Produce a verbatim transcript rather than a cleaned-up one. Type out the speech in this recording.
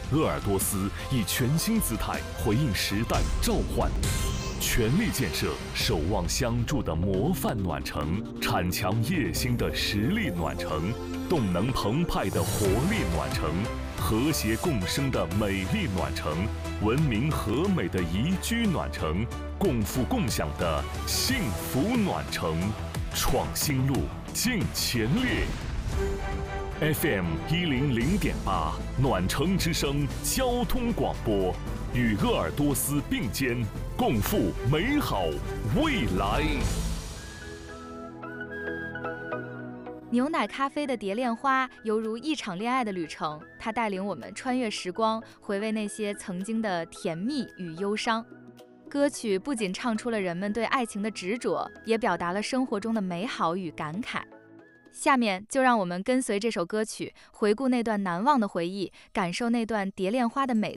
鄂尔多斯以全新姿态回应时代召唤，全力建设守望相助的模范暖城，铲强叶兴的实力暖城，动能澎湃的活力暖城，和谐共生的美丽暖城，文明和美的宜居暖城，共富共享的幸福暖城。创新路，进前列。F M 一零零点八，暖城之声交通广播，与鄂尔多斯并肩，共赴美好未来。 牛奶咖啡的蝶恋花犹如一场恋爱的旅程，它带领我们穿越时光，回味那些曾经的甜蜜与忧伤。歌曲不仅唱出了人们对爱情的执着，也表达了生活中的美好与感慨。下面就让我们跟随这首歌曲，回顾那段难忘的回忆，感受那段蝶恋花的美